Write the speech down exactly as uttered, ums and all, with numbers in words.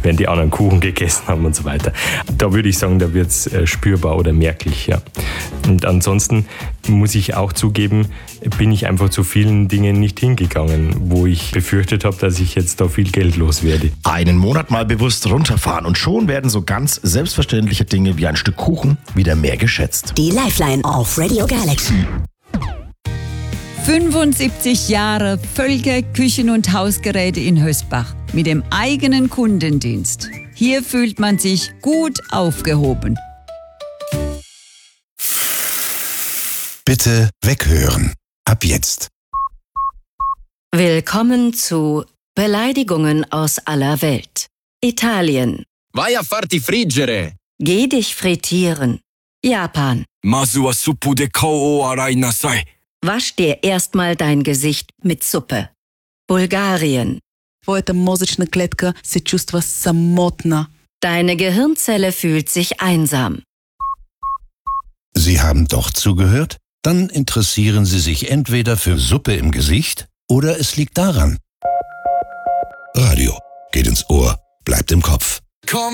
wenn die anderen Kuchen gegessen haben und so weiter. Da würde ich sagen, da wird es äh, spürbar oder merklich. Ja. Und ansonsten muss ich auch zugeben, bin ich einfach zu vielen Dingen nicht hingegangen, wo ich befürchtet habe, dass ich jetzt da viel Geld los werde. Einen Monat mal bewusst runterfahren und schon werden so ganz selbstverständliche Dinge wie ein Stück Kuchen wieder mehr geschätzt. Die Lifeline auf Radio Galaxy. fünfundsiebzig Jahre Völker Küchen- und Hausgeräte in Hösbach mit dem eigenen Kundendienst. Hier fühlt man sich gut aufgehoben. Bitte weghören. Ab jetzt. Willkommen zu Beleidigungen aus aller Welt. Italien. Vai a farti friggere. Geh dich frittieren. Japan. Masu wa suppu de kao o arai nasai. Wasch dir erstmal dein Gesicht mit Suppe. Bulgarien. Твоята мозъчна клетка се чувства самотна. Deine Gehirnzelle fühlt sich einsam. Sie haben doch zugehört? Dann interessieren Sie sich entweder für Suppe im Gesicht oder es liegt daran. Radio geht ins Ohr, bleibt im Kopf.